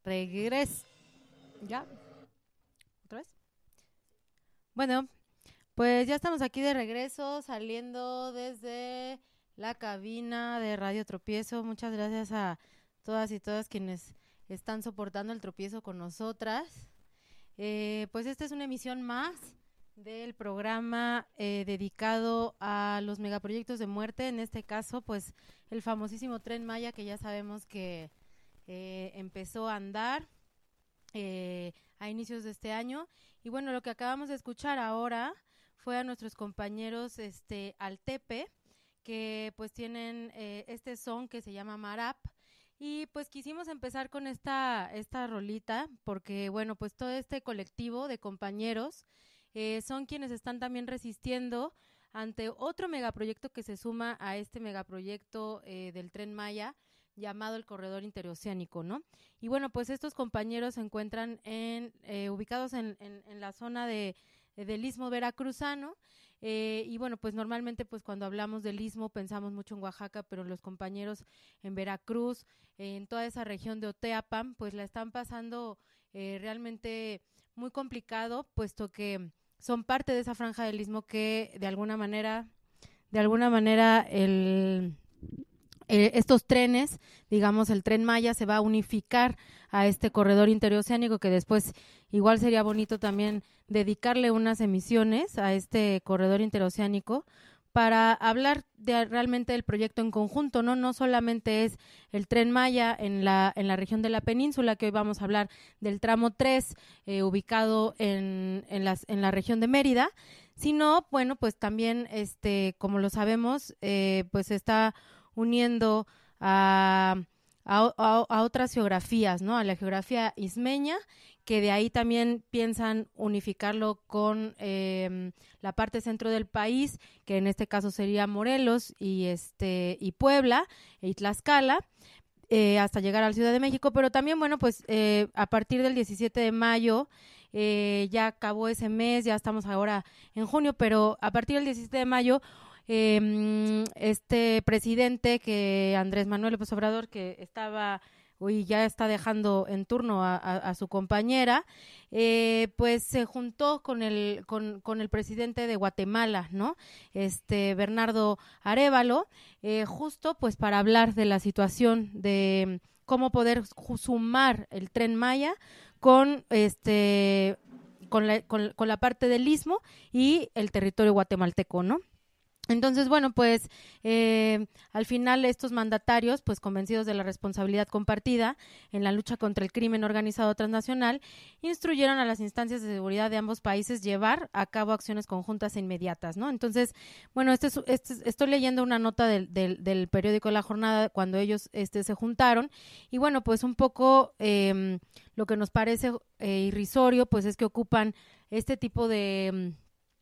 Regreso. ¿Ya? ¿Otra vez? Bueno, pues ya estamos aquí de regreso, saliendo desde la cabina de Radio Tropiezo. Muchas gracias a todas y todas quienes están soportando el tropiezo con nosotras. Pues esta es una emisión más del programa dedicado a los megaproyectos de muerte. En este caso, pues el famosísimo Tren Maya, que ya sabemos que empezó a andar a inicios de este año. Y bueno, lo que acabamos de escuchar ahora fue a nuestros compañeros Altepe, que pues tienen este son que se llama Marap. Y pues quisimos empezar con esta rolita, porque bueno, pues todo este colectivo de compañeros son quienes están también resistiendo ante otro megaproyecto que se suma a este megaproyecto del Tren Maya, llamado el Corredor Interoceánico, ¿no? Y bueno, pues estos compañeros se encuentran ubicados en la zona del Istmo Veracruzano, y bueno, pues normalmente pues cuando hablamos del Istmo pensamos mucho en Oaxaca, pero los compañeros en Veracruz, en toda esa región de Oteapan, pues la están pasando realmente muy complicado, puesto que son parte de esa franja del Istmo que de alguna manera estos trenes, digamos el Tren Maya, se va a unificar a este corredor interoceánico, que después igual sería bonito también dedicarle unas emisiones a este corredor interoceánico para hablar realmente del proyecto en conjunto, ¿no? No solamente es el Tren Maya en la región de la península, que hoy vamos a hablar del tramo 3, ubicado en la región de Mérida, sino, bueno, pues también, como lo sabemos, pues está uniendo a otras geografías, ¿no? A la geografía ismeña, que de ahí también piensan unificarlo con la parte centro del país, que en este caso sería Morelos y Puebla y Tlaxcala, hasta llegar a la Ciudad de México. Pero también, bueno, pues a partir del 17 de mayo, ya acabó ese mes, ya estamos ahora en junio, pero a partir del 17 de mayo, este presidente, que Andrés Manuel López Obrador, que estaba hoy ya está dejando en turno a su compañera, pues se juntó con el presidente de Guatemala, ¿no? Bernardo Arévalo, justo pues para hablar de la situación de cómo poder sumar el Tren Maya con con la parte del Istmo y el territorio guatemalteco, ¿no? Entonces, bueno, pues al final estos mandatarios, pues convencidos de la responsabilidad compartida en la lucha contra el crimen organizado transnacional, instruyeron a las instancias de seguridad de ambos países llevar a cabo acciones conjuntas e inmediatas, ¿no? Entonces, bueno, estoy leyendo una nota del periódico La Jornada cuando ellos se juntaron, y bueno, pues un poco lo que nos parece irrisorio, pues es que ocupan este tipo de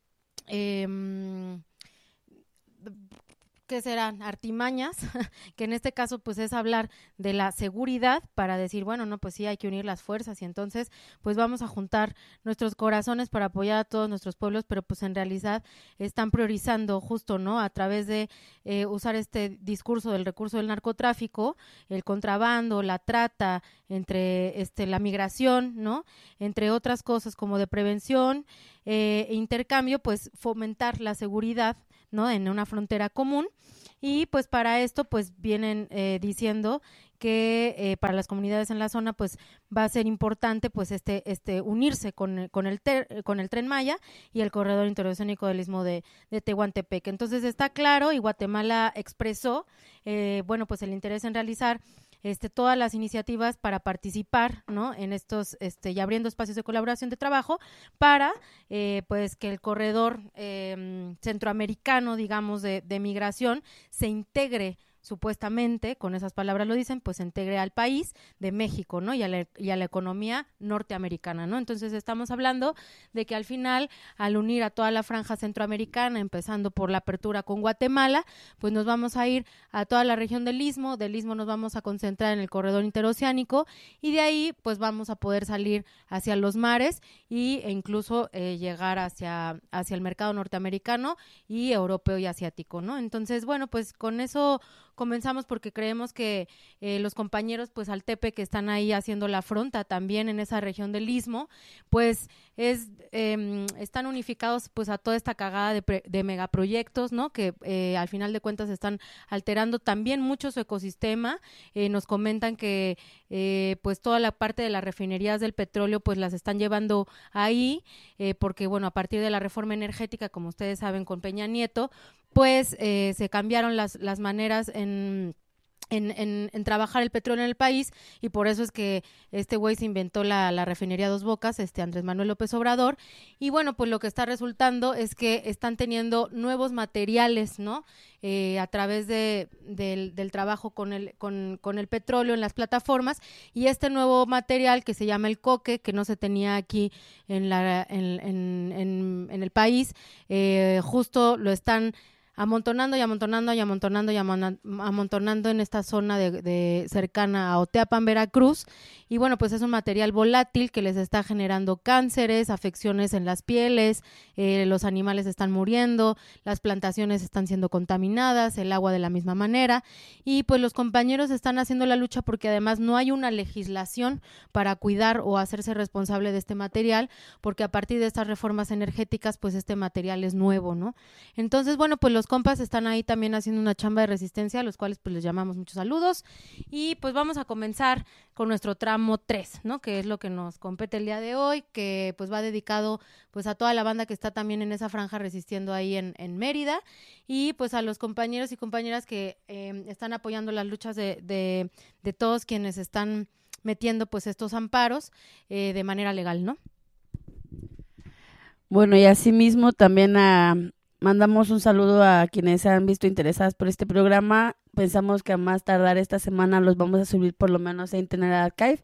¿qué serán? Artimañas, que en este caso pues es hablar de la seguridad para decir, bueno, no, pues sí, hay que unir las fuerzas, y entonces pues vamos a juntar nuestros corazones para apoyar a todos nuestros pueblos, pero pues en realidad están priorizando justo, ¿no? A través de usar este discurso del recurso del narcotráfico, el contrabando, la trata, entre la migración, ¿no? Entre otras cosas como de prevención e intercambio, pues fomentar la seguridad, ¿no? En una frontera común. Y pues para esto pues vienen diciendo que para las comunidades en la zona pues va a ser importante pues unirse con el Tren Maya y el corredor interoceánico del Istmo de Tehuantepec. Entonces está claro, y Guatemala expresó bueno, pues el interés en realizar todas las iniciativas para participar, ¿no? En estos y abriendo espacios de colaboración de trabajo para pues que el corredor centroamericano, digamos, de migración se integre, supuestamente, con esas palabras lo dicen, pues se integre al país de México, ¿no? Y a la economía norteamericana, ¿no? Entonces estamos hablando de que al final, al unir a toda la franja centroamericana, empezando por la apertura con Guatemala, pues nos vamos a ir a toda la región del Istmo nos vamos a concentrar en el corredor interoceánico, y de ahí pues vamos a poder salir hacia los mares e incluso llegar hacia el mercado norteamericano y europeo y asiático, ¿no? Entonces, bueno, pues con eso comenzamos porque creemos que los compañeros pues Altepe que están ahí haciendo la fronta también en esa región del Istmo, pues están unificados pues a toda esta cagada de megaproyectos, ¿no? Que al final de cuentas están alterando también mucho su ecosistema. Nos comentan que pues toda la parte de las refinerías del petróleo pues las están llevando ahí, porque bueno, a partir de la reforma energética, como ustedes saben, con Peña Nieto, pues se cambiaron las maneras en trabajar el petróleo en el país, y por eso es que este güey se inventó la refinería Dos Bocas, Andrés Manuel López Obrador, y bueno, pues lo que está resultando es que están teniendo nuevos materiales, ¿no? A través del trabajo con el petróleo en las plataformas, y este nuevo material que se llama el coque, que no se tenía aquí en el país, justo lo están amontonando en esta zona de cercana a Oteapan, Veracruz, y bueno, pues es un material volátil que les está generando cánceres, afecciones en las pieles, los animales están muriendo, las plantaciones están siendo contaminadas, el agua de la misma manera, y pues los compañeros están haciendo la lucha porque además no hay una legislación para cuidar o hacerse responsable de este material, porque a partir de estas reformas energéticas, pues este material es nuevo, ¿no? Entonces, bueno, pues los compas están ahí también haciendo una chamba de resistencia, a los cuales pues les llamamos muchos saludos, y pues vamos a comenzar con nuestro tramo 3, ¿no? Que es lo que nos compete el día de hoy, que pues va dedicado pues a toda la banda que está también en esa franja resistiendo ahí en Mérida, y pues a los compañeros y compañeras que están apoyando las luchas de todos quienes están metiendo pues estos amparos de manera legal, ¿no? Bueno, y asimismo también mandamos un saludo a quienes se han visto interesadas por este programa. Pensamos que a más tardar esta semana los vamos a subir por lo menos a Internet Archive,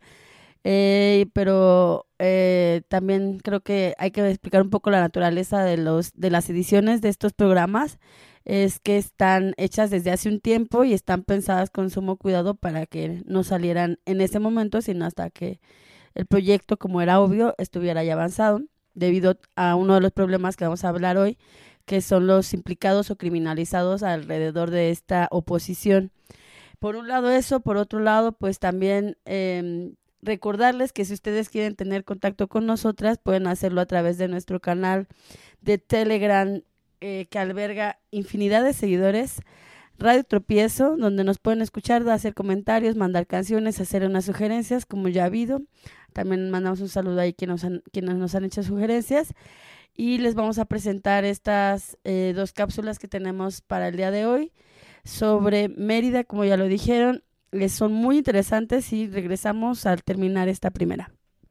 pero también creo que hay que explicar un poco la naturaleza de las ediciones de estos programas. Es que están hechas desde hace un tiempo y están pensadas con sumo cuidado para que no salieran en ese momento, sino hasta que el proyecto, como era obvio, estuviera ya avanzado, debido a uno de los problemas que vamos a hablar hoy, que son los implicados o criminalizados alrededor de esta oposición. Por un lado eso, por otro lado, pues también recordarles que si ustedes quieren tener contacto con nosotras, pueden hacerlo a través de nuestro canal de Telegram, que alberga infinidad de seguidores, Radio Tropiezo, donde nos pueden escuchar, hacer comentarios, mandar canciones, hacer unas sugerencias, como ya ha habido. También mandamos un saludo ahí quienes nos han hecho sugerencias. Y les vamos a presentar estas 2 cápsulas que tenemos para el día de hoy sobre Mérida, como ya lo dijeron. Son muy interesantes y regresamos al terminar esta primera.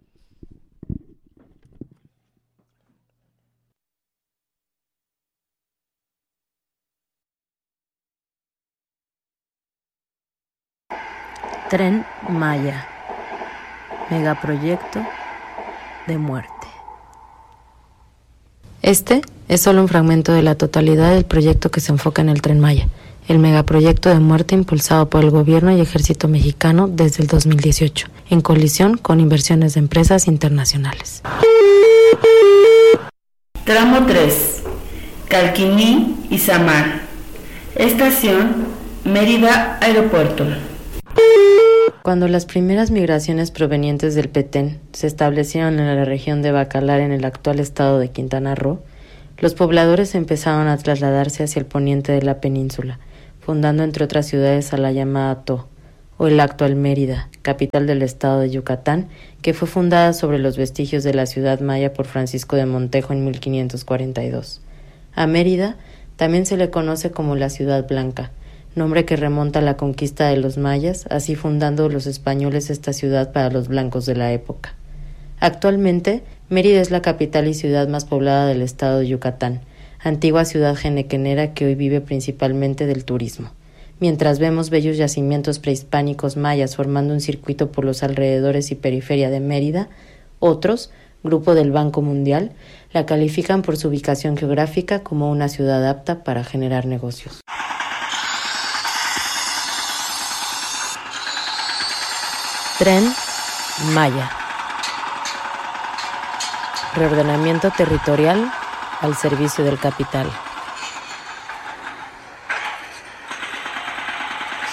Tren Maya, megaproyecto de muerte. Este es solo un fragmento de la totalidad del proyecto que se enfoca en el Tren Maya, el megaproyecto de muerte impulsado por el gobierno y ejército mexicano desde el 2018, en colisión con inversiones de empresas internacionales. Tramo 3. Calquiní, Izamal. Estación Mérida, Aeropuerto. Cuando las primeras migraciones provenientes del Petén se establecieron en la región de Bacalar, en el actual estado de Quintana Roo, los pobladores empezaron a trasladarse hacia el poniente de la península, fundando entre otras ciudades a la llamada To, o el actual Mérida, capital del estado de Yucatán, que fue fundada sobre los vestigios de la ciudad maya por Francisco de Montejo en 1542. A Mérida también se le conoce como la Ciudad Blanca, nombre que remonta a la conquista de los mayas, así fundando los españoles esta ciudad para los blancos de la época. Actualmente, Mérida es la capital y ciudad más poblada del estado de Yucatán, antigua ciudad henequenera que hoy vive principalmente del turismo. Mientras vemos bellos yacimientos prehispánicos mayas formando un circuito por los alrededores y periferia de Mérida, otros, grupo del Banco Mundial, la califican por su ubicación geográfica como una ciudad apta para generar negocios. Tren Maya. Reordenamiento territorial al servicio del capital.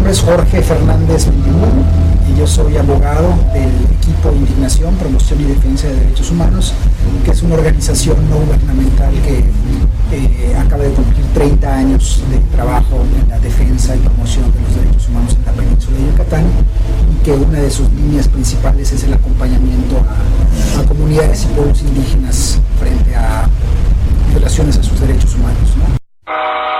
nombre es Jorge Fernández Mendiburu y yo soy abogado del equipo Indignación, Promoción y Defensa de Derechos Humanos, que es una organización no gubernamental que acaba de cumplir 30 años de trabajo en la defensa y promoción de los derechos humanos en la península de Yucatán, y que una de sus líneas principales es el acompañamiento a comunidades y pueblos indígenas frente a violaciones a sus derechos humanos, ¿no?